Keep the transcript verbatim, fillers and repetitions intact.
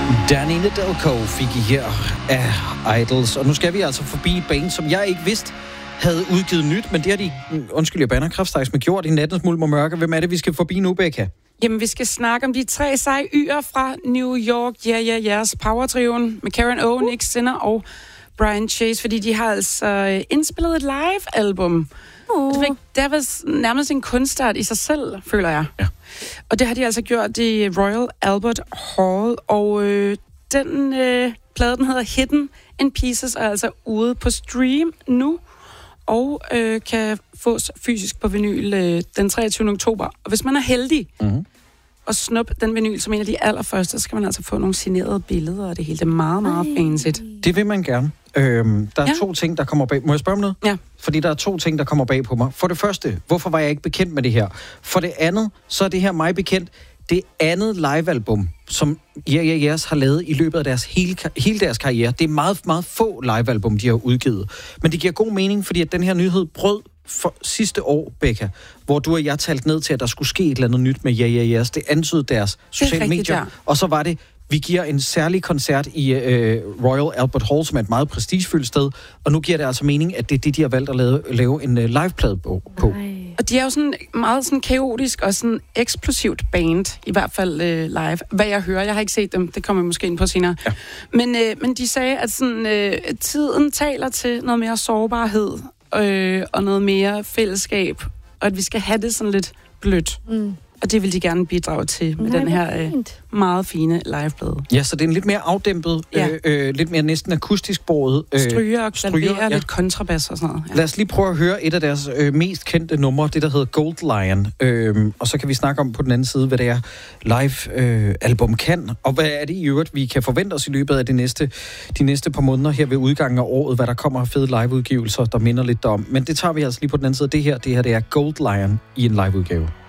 Danny Nedelko fik I her af Idols. Og nu skal vi altså forbi et band, som jeg ikke vidste havde udgivet nyt, men det har de, undskyld, jeg bander kraftstejs med gjort i nattens mulm og mørke. Hvem er det, vi skal forbi nu, Becca? Jamen, vi skal snakke om de tre seje y'er fra New York. Ja, ja, jeres power-trioen med Karen O, Nick Sinner og Brian Chase, fordi de har altså indspillet et live-album. Uh. Det, det har været nærmest en kunstart i sig selv, føler jeg. Ja. Og det har de altså gjort i Royal Albert Hall, og øh, den øh, plade, den hedder Hidden in Pieces, er altså ude på stream nu, og øh, kan fås fysisk på vinyl øh, den treogtyvende oktober. Og hvis man er heldig mm-hmm. og snuppe den vinyl som en af de allerførste, så skal man altså få nogle signerede billeder, og det hele det er meget, meget fancy. Det vil man gerne. Øhm, der er ja. to ting, der kommer bag... Må jeg spørge om noget? Ja. Fordi der er to ting, der kommer bag på mig. For det første, hvorfor var jeg ikke bekendt med det her? For det andet, så er det her mig bekendt, det andet livealbum, som Yeah Yeah Yeahs har lavet i løbet af deres hele, hele deres karriere. Det er meget, meget få livealbum, de har udgivet. Men det giver god mening, fordi at den her nyhed brød for sidste år, Becca, hvor du og jeg talte ned til, at der skulle ske et eller andet nyt med Yeah Yeah Yeahs. Det antydede deres sociale medier. Ja. Og så var det, vi giver en særlig koncert i øh, Royal Albert Hall, som er et meget prestigefyldt sted, og nu giver det altså mening, at det er det, de har valgt at lave, lave en uh, liveplade på. Nej. Og de er jo sådan meget sådan kaotisk og sådan eksplosivt band, i hvert fald øh, live. Hvad jeg hører, jeg har ikke set dem, det kommer jeg måske ind på senere. Ja. Men, øh, men de sagde, at sådan, øh, tiden taler til noget mere sårbarhed øh, og noget mere fællesskab, og at vi skal have det sådan lidt blødt. Mm. Og det vil de gerne bidrage til med Nej, den her øh, meget fine liveplade. Ja, så det er en lidt mere afdæmpet, ja. øh, øh, lidt mere næsten akustisk båret. Øh, stryger og klaver, ja. Lidt kontrabas og sådan noget. Ja. Lad os lige prøve at høre et af deres øh, mest kendte numre, det der hedder Gold Lion. Øh, og så kan vi snakke om på den anden side, hvad det er live-album øh, kan. Og hvad er det i øvrigt, vi kan forvente os i løbet af de næste, de næste par måneder her ved udgangen af året, hvad der kommer af fede liveudgivelser, der minder lidt om. Men det tager vi altså lige på den anden side. Det her, det her det er Gold Lion i en liveudgave.